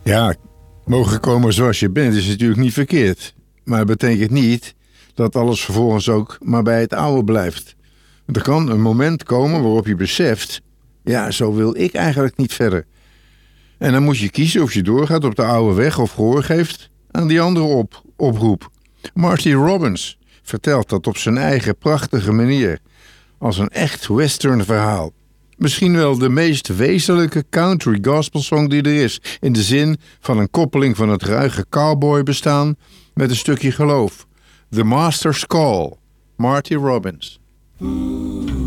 Ja, mogen komen zoals je bent is natuurlijk niet verkeerd. Maar het betekent niet dat alles vervolgens ook maar bij het oude blijft. Er kan een moment komen waarop je beseft... ja, zo wil ik eigenlijk niet verder. En dan moet je kiezen of je doorgaat op de oude weg of gehoor geeft aan die andere oproep. Marty Robbins vertelt dat op zijn eigen prachtige manier, als een echt western verhaal. Misschien wel de meest wezenlijke country gospelsong die er is, in de zin van een koppeling van het ruige cowboy bestaan met een stukje geloof. The Master's Call, Marty Robbins.